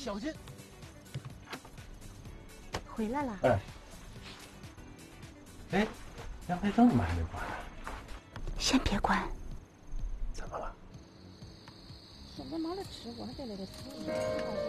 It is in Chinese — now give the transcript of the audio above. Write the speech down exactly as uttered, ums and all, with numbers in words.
小心。 回来了。 哎，哎，阳台灯怎么还没关？ 先别关。 怎么了？ 现在没得吃，我还在那里吃。